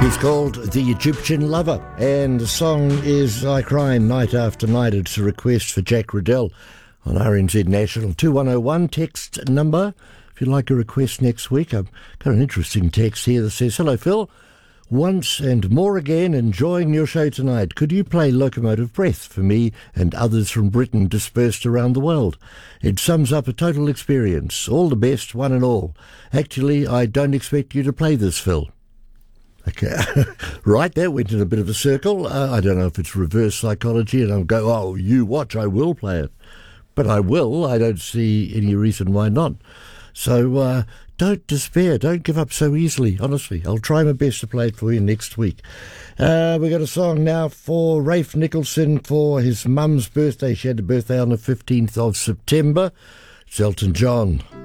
He's called The Egyptian Lover, and the song is I Cry Night After Night. It's a request for Jack Riddell on RNZ National 2101 text number. If you'd like a request next week, I've got an interesting text here that says, "Hello Phil, once and more again, enjoying your show tonight. Could you play Locomotive Breath for me and others from Britain dispersed around the world? It sums up a total experience. All the best, one and all. Actually, I don't expect you to play this, Phil." Okay, right, that went in a bit of a circle. I don't know if it's reverse psychology, and I'll go, "Oh, you watch, I will play it." But I will. I don't see any reason why not. So don't despair. Don't give up so easily, honestly. I'll try my best to play it for you next week. We got a song now for Rafe Nicholson for his mum's birthday. She had a birthday on the 15th of September. It's Elton John.